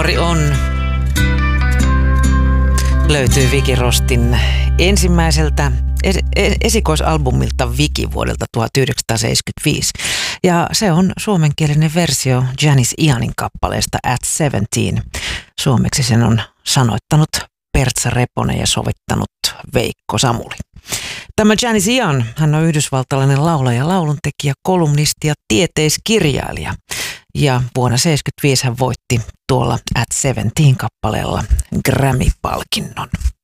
nuori on. Löytyy Vicky Rostin ensimmäiseltä esikoisalbumilta Vicky vuodelta 1975. Ja se on suomenkielinen versio Janice Ianin kappaleesta At 17. Suomeksi sen on sanoittanut Pertsa Reponen ja sovittanut Veikko Samuli. Tämä Janice Ian, hän on yhdysvaltalainen laulaja, lauluntekijä, kolumnisti ja tieteiskirjailija. Ja vuonna 1975 hän voitti tuolla At 17 kappaleella Grammy-palkinnon.